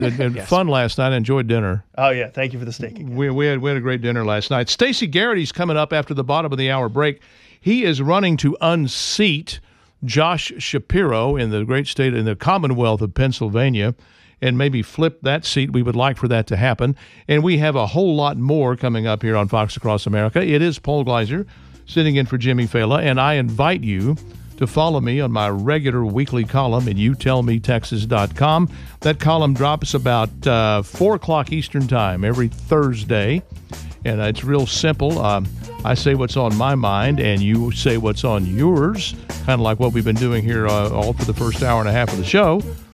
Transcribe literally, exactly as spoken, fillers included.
and, and Yes. fun last night. I enjoyed dinner. Oh, yeah. Thank you for the steak again. We, we, had, we had a great dinner last night. Stacey Garrity's coming up after the bottom of the hour break. He is running to unseat Josh Shapiro in the great state, in the Commonwealth of Pennsylvania, and maybe flip that seat. We would like for that to happen. And we have a whole lot more coming up here on Fox Across America. It is Paul Gleiser sitting in for Jimmy Fela, and I invite you to follow me on my regular weekly column at you tell me texas dot com. That column drops about uh, four o'clock Eastern Time every Thursday, and it's real simple. Um, I say what's on my mind, and you say what's on yours, kind of like what we've been doing here uh, all for the first hour and a half of the show.